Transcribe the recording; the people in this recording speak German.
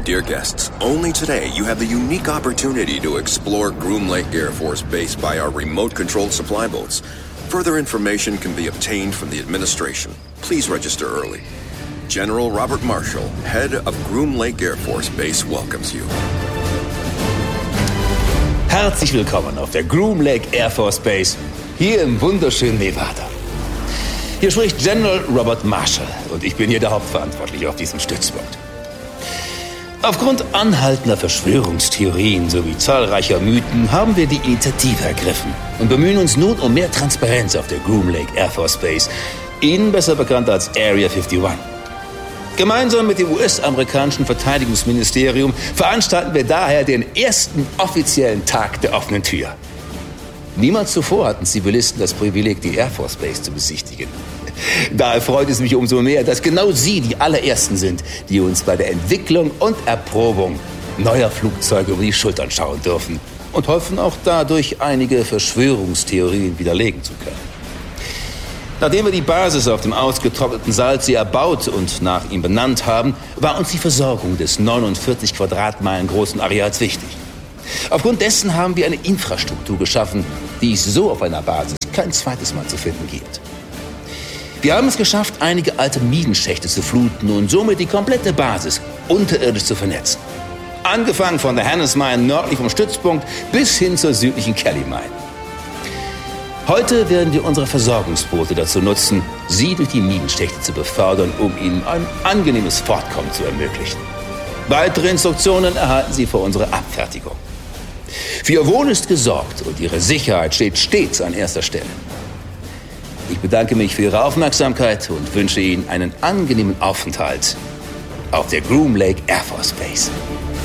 Dear guests, only today you have the unique opportunity to explore Groom Lake Air Force Base by our remote-controlled supply boats. Further information can be obtained from the administration. Please register early. General Robert Marshall, head of Groom Lake Air Force Base, welcomes you. Herzlich willkommen auf der Groom Lake Air Force Base, hier im wunderschönen Nevada. Hier spricht General Robert Marshall und ich bin hier der Hauptverantwortliche auf diesem Stützpunkt. Aufgrund anhaltender Verschwörungstheorien sowie zahlreicher Mythen haben wir die Initiative ergriffen und bemühen uns nun um mehr Transparenz auf der Groom Lake Air Force Base, Ihnen besser bekannt als Area 51. Gemeinsam mit dem US-amerikanischen Verteidigungsministerium veranstalten wir daher den ersten offiziellen Tag der offenen Tür. Niemals zuvor hatten Zivilisten das Privileg, die Air Force Base zu besichtigen. Daher freut es mich umso mehr, dass genau Sie die allerersten sind, die uns bei der Entwicklung und Erprobung neuer Flugzeuge über die Schultern schauen dürfen und hoffen auch dadurch einige Verschwörungstheorien widerlegen zu können. Nachdem wir die Basis auf dem ausgetrockneten Salzsee erbaut und nach ihm benannt haben, war uns die Versorgung des 49 Quadratmeilen großen Areals wichtig. Aufgrund dessen haben wir eine Infrastruktur geschaffen, die es so auf einer Basis kein zweites Mal zu finden gibt. Wir haben es geschafft, einige alte Minenschächte zu fluten und somit die komplette Basis unterirdisch zu vernetzen. Angefangen von der Hannes Mine nördlich vom Stützpunkt bis hin zur südlichen Kelly Mine. Heute werden wir unsere Versorgungsboote dazu nutzen, Sie durch die Minenschächte zu befördern, um Ihnen ein angenehmes Fortkommen zu ermöglichen. Weitere Instruktionen erhalten Sie vor unserer Abfertigung. Für Ihr Wohl ist gesorgt und Ihre Sicherheit steht stets an erster Stelle. Ich bedanke mich für Ihre Aufmerksamkeit und wünsche Ihnen einen angenehmen Aufenthalt auf der Groom Lake Air Force Base.